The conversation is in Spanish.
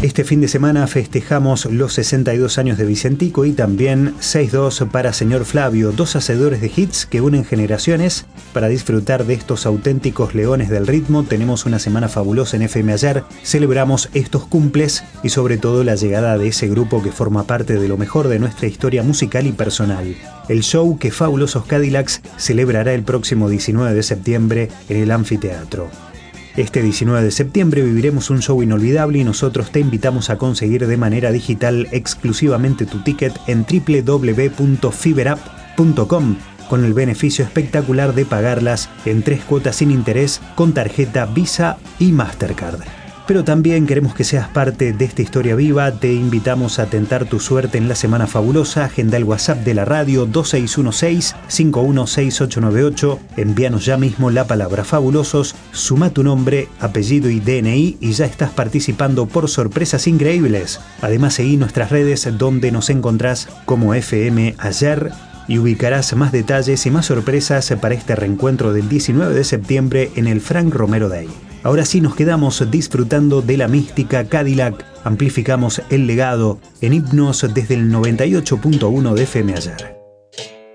Este fin de semana festejamos los 62 años de Vicentico y también 6-2 para Señor Flavio, dos hacedores de hits que unen generaciones. Para disfrutar de estos auténticos leones del ritmo, tenemos una semana fabulosa en FM Ayer. Celebramos estos cumples y sobre todo la llegada de ese grupo que forma parte de lo mejor de nuestra historia musical y personal. El show que Fabulosos Cadillacs celebrará el próximo 19 de septiembre en el Anfiteatro. Este 19 de septiembre viviremos un show inolvidable y nosotros te invitamos a conseguir de manera digital exclusivamente tu ticket en www.fiberapp.com con el beneficio espectacular de pagarlas en 3 cuotas sin interés con tarjeta Visa y Mastercard. Pero también queremos que seas parte de esta historia viva. Te invitamos a tentar tu suerte en la Semana Fabulosa. Agenda el WhatsApp de la radio 2616-516898. Envíanos ya mismo la palabra fabulosos, suma tu nombre, apellido y DNI y ya estás participando por sorpresas increíbles. Además, seguí nuestras redes donde nos encontrás como FM Ayer y ubicarás más detalles y más sorpresas para este reencuentro del 19 de septiembre en el Frank Romero Day. Ahora sí nos quedamos disfrutando de la mística Cadillac. Amplificamos el legado en himnos desde el 98.1 de FM Ayer.